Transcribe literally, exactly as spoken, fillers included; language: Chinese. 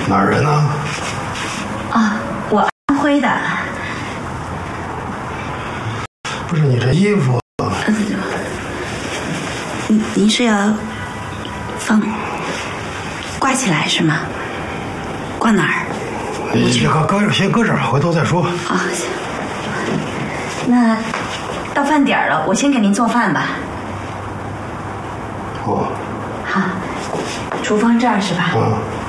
哪儿人呢？ 啊，我安徽的。 不是你这衣服， 您您是要放挂起来是吗？挂哪儿？ 你这个搁先搁这儿，回头再说。 啊，行。那到饭点儿了，我先给您做饭吧。 哦。 好，厨房这儿是吧？ 嗯。